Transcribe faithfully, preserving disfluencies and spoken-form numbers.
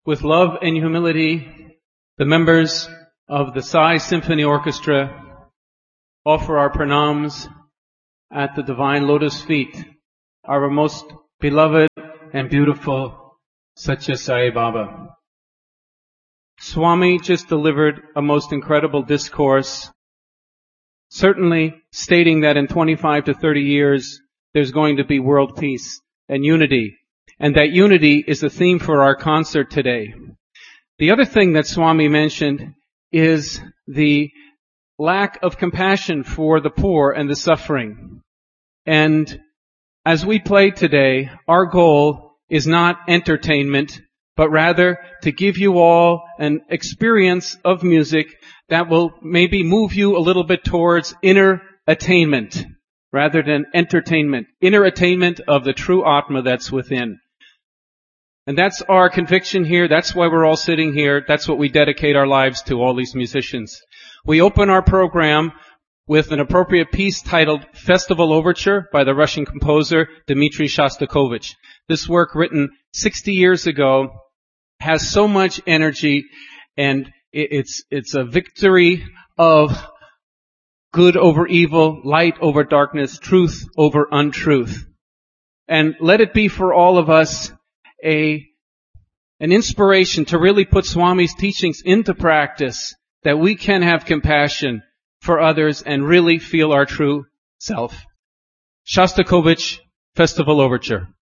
With love and humility, the members of the Sai Symphony Orchestra offer our pranams at the Divine Lotus feet, our most beloved and beautiful Satya Sai Baba. Swami just delivered a most incredible discourse, certainly stating that in twenty-five to thirty years there's going to be world peace and unity, and that unity is the theme for our concert today. The other thing that Swami mentioned is the lack of compassion for the poor and the suffering. And as we play today, our goal is not entertainment, but rather to give you all an experience of music that will maybe move you a little bit towards inner attainment rather than entertainment, inner attainment of the true Atma that's within. And that's our conviction here. That's why we're all sitting here. That's what we dedicate our lives to, all these musicians. We open our program with an appropriate piece titled Festival Overture by the Russian composer Dmitri Shostakovich. This work, written sixty years ago, has so much energy, and it's it's a victory of good over evil, light over darkness, truth over untruth. And let it be for all of us a an inspiration to really put Swami's teachings into practice, that we can have compassion for others and really feel our true self. Shostakovich, Festival Overture.